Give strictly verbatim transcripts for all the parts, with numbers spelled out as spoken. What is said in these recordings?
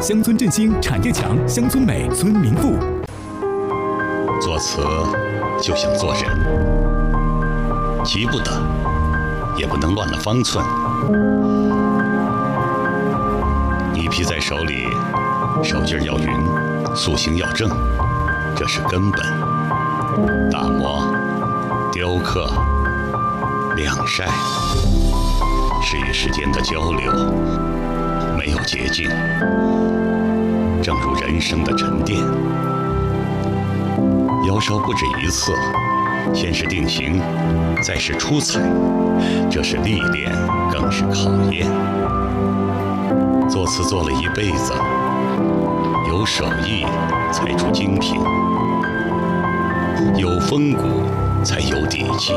乡村振兴，产业强，乡村美，村民富。 做词就像做人，急不得，也不能乱了方寸。泥皮在手里，手劲要匀，塑形要正，这是根本。打磨、雕刻、晾晒，是与时间的交流，没有捷径。正如人生的沉淀，窑烧不止一次，先是定型，再是出彩，这是历练，更是考验。做词做了一辈子，有手艺才出精品，有风骨才有底气，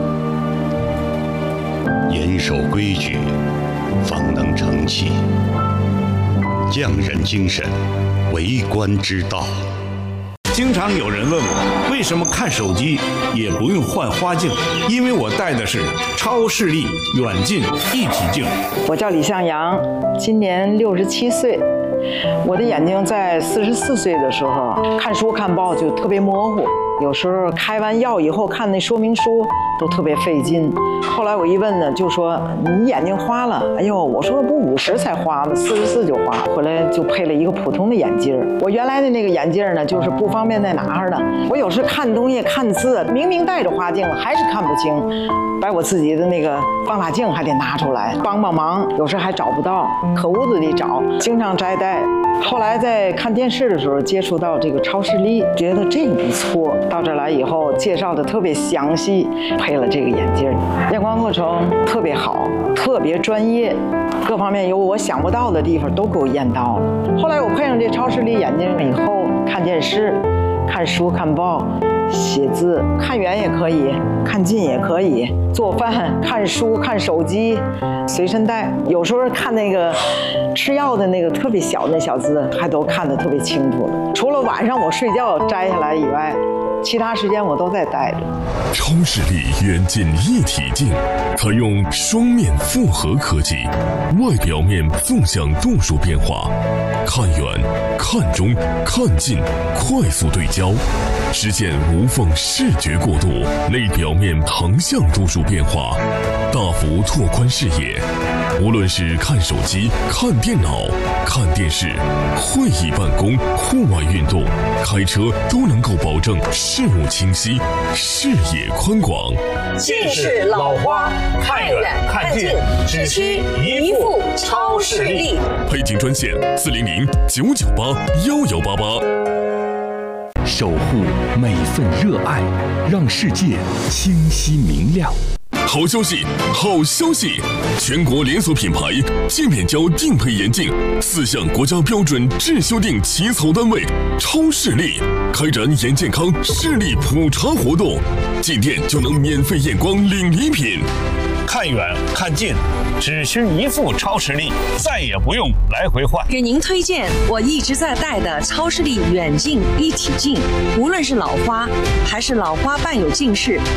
严守规矩，方能成器。匠人精神，为官之道。 经常有人问我，为什么看手机也不用换花镜？因为我戴的是超视力远近一体镜。 我叫李向阳，今年六十七岁。我的眼睛在四十四岁的时候看书看报就特别模糊，有时候开完药以后看那说明书都特别费劲。后来我一问呢，就说你眼睛花了。哎呦，我说不五十才花吗？四十四就花。回来就配了一个普通的眼镜。我原来的那个眼镜呢，就是不方便再拿着呢。我有时看东西看字，明明戴着花镜还是看不清，把我自己的那个放大镜还得拿出来帮帮忙，有时还找不到，可屋子里找，经常摘戴。后来在看电视的时候接触到这个超视力，觉得这个不错。到这来以后介绍的特别详细，配了这个眼镜，验光过程特别好，特别专业，各方面有我想不到的地方都给我验到了。后来我配上这超视力眼镜以后，看电视、看书、看报、写字，看远也可以，看近也可以，做饭、看书、看手机，随身带。有时候看那个吃药的那个特别小的小字，还都看得特别清楚了。除了晚上我睡觉摘下来以外，其他时间我都在戴着。 超视力远近一体镜采用双面复合科技，外表面纵向度数变化，看远、看中、看近快速对焦，实现无缝视觉过渡；内表面横向度数变化，大幅拓宽视野。无论是看手机、看电脑、看电视、会议办公、户外运动、开车，都能够保证视物清晰、视野宽广。 近视老花，看远看近，只需一副超视力。 配镜专线：四零零九九八幺幺八八。 守护每份热爱，让世界清晰明亮。 好消息，好消息！全国连锁品牌界面胶定配眼镜四项国家标准质修订起草单位超视力开展眼健康视力普查活动，进店就能免费验光领礼品。 看远看近，只需一副超视力，再也不用来回换。 给您推荐我一直在戴的超视力远近一体镜，无论是老花还是老花伴有近视，